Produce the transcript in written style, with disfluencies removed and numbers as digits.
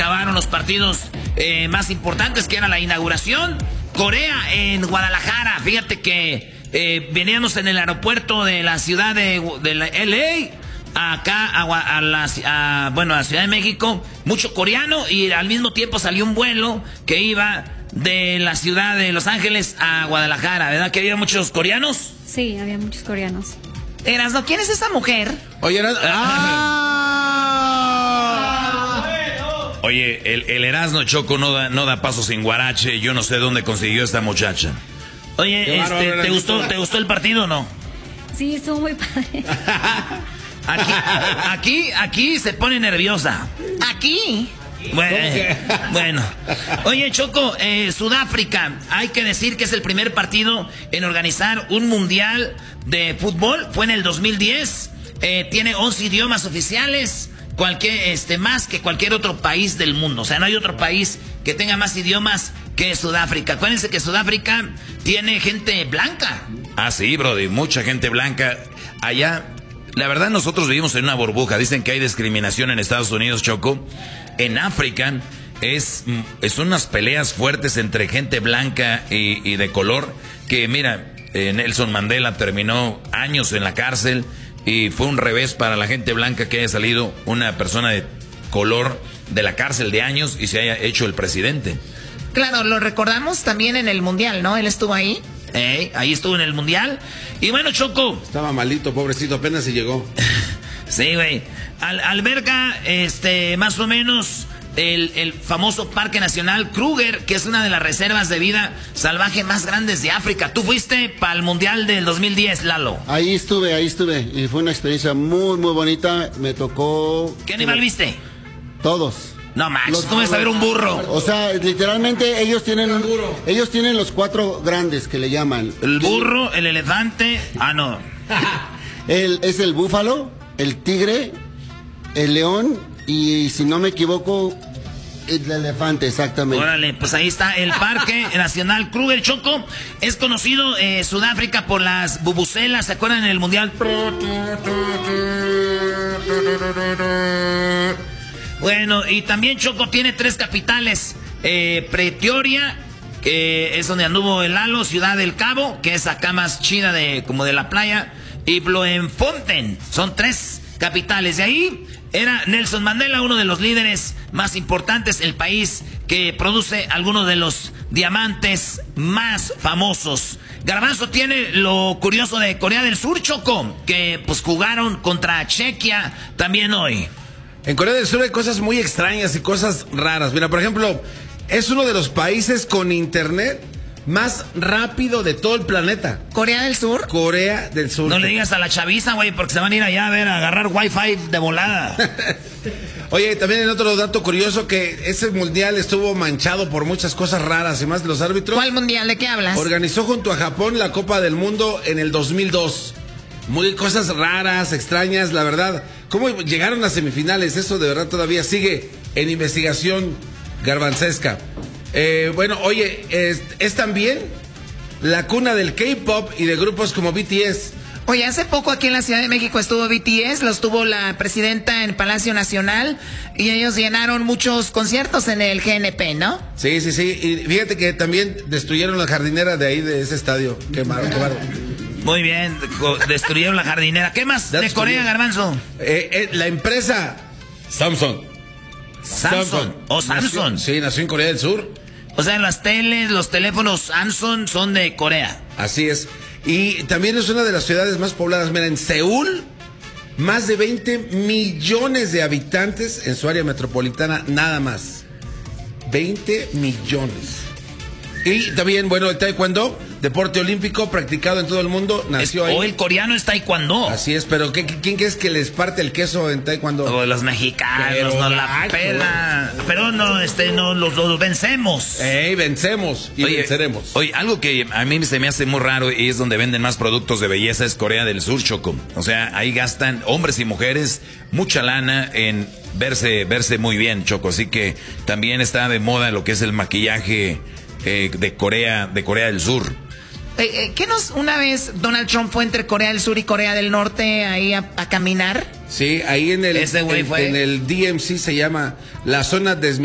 acabaron los partidos más importantes, que era la inauguración. Corea en Guadalajara. Fíjate que veníamos en el aeropuerto de la ciudad de la LA acá a la Ciudad de México, mucho coreano, y al mismo tiempo salió un vuelo que iba de la ciudad de Los Ángeles a Guadalajara, ¿verdad? ¿Que había muchos coreanos? Sí, había muchos coreanos. Erasno, ¿quién es esa mujer? Oye, Oye, el Erasno, Choco, no da paso sin guarache. Yo no sé dónde consiguió esta muchacha. Oye, ¿te gustó el partido o no? Sí, estuvo muy padre. Aquí se pone nerviosa. Aquí. Bueno. Oye, Choco, Sudáfrica, hay que decir que es el primer partido en organizar un mundial de fútbol. Fue en el 2010. Tiene 11 idiomas oficiales, más que cualquier otro país del mundo. O sea, no hay otro país que tenga más idiomas que Sudáfrica. Acuérdense que Sudáfrica tiene gente blanca. Ah, sí, brody, mucha gente blanca allá. La verdad, nosotros vivimos en una burbuja. Dicen que hay discriminación en Estados Unidos, Choco. En África son unas peleas fuertes entre gente blanca y de color. Que mira, Nelson Mandela terminó años en la cárcel y fue un revés para la gente blanca que haya salido una persona de color de la cárcel de años y se haya hecho el presidente. Claro, lo recordamos también en el Mundial, ¿no? Él estuvo ahí. Ahí estuvo en el Mundial. Y bueno, Choco. Estaba malito, pobrecito, apenas se llegó. Sí, güey. Alberga, más o menos, el famoso Parque Nacional Kruger, que es una de las reservas de vida salvaje más grandes de África. Tú fuiste para el Mundial del 2010, Lalo. Ahí estuve. Y fue una experiencia muy, muy bonita. Me tocó... ¿Qué animal viste? Todos. No, Max, tú vas a ver un burro. O sea, literalmente ellos tienen los 4 grandes que le llaman. El burro, el elefante. Ah, no. Es el búfalo, el tigre, el león y, si no me equivoco, el elefante, exactamente. Órale, pues ahí está el Parque Nacional Kruger. Choco, es conocido Sudáfrica por las bubucelas. ¿Se acuerdan en el Mundial? Bueno, y también Choco tiene 3 capitales. Pretoria, que es donde anduvo el Lalo, Ciudad del Cabo, que es acá más chida como de la playa, y Bloemfontein. Son 3 capitales. De ahí era Nelson Mandela, uno de los líderes más importantes, el país que produce algunos de los diamantes más famosos. Garbanzo tiene lo curioso de Corea del Sur, Choco, que pues jugaron contra Chequia también hoy. En Corea del Sur hay cosas muy extrañas y cosas raras. Mira, por ejemplo, es uno de los países con internet más rápido de todo el planeta. ¿Corea del Sur? Corea del Sur. No le digas a la chaviza, güey, porque se van a ir allá a agarrar wifi de volada. Oye, también en otro dato curioso, que ese mundial estuvo manchado por muchas cosas raras y más de los árbitros. ¿Cuál mundial? ¿De qué hablas? Organizó junto a Japón la Copa del Mundo en el 2002. Muy cosas raras, extrañas, la verdad. ¿Cómo llegaron a semifinales? Eso de verdad todavía sigue en investigación garbancesca. Bueno, oye, es también la cuna del K-pop y de grupos como BTS. Oye, hace poco aquí en la Ciudad de México estuvo BTS, los tuvo la presidenta en Palacio Nacional y ellos llenaron muchos conciertos en el GNP, ¿no? Sí. Y fíjate que también destruyeron la jardinera de ahí, de ese estadio. Quemaron. Muy bien, destruyeron la jardinera. ¿Qué más de Corea, Garbanzo? La empresa Samsung. Samsung. Nació en Corea del Sur. O sea, las teles, los teléfonos Samsung son de Corea. Así es. Y también es una de las ciudades más pobladas. Mira, en Seúl, más de 20 millones de habitantes en su área metropolitana, nada más. 20 millones. Y también, bueno, el taekwondo, deporte olímpico practicado en todo el mundo, nació ahí. O el coreano es taekwondo. Así es, pero ¿quién crees que les parte el queso en taekwondo? O los mexicanos, no la pela. Pero no, los vencemos. Vencemos y venceremos. Oye, algo que a mí se me hace muy raro y es donde venden más productos de belleza es Corea del Sur, Choco. O sea, ahí gastan hombres y mujeres mucha lana en verse muy bien, Choco. Así que también está de moda lo que es el maquillaje de Corea del Sur. ¿Qué una vez Donald Trump fue entre Corea del Sur y Corea del Norte ahí a caminar? Sí, ahí en el DMC se llama la zona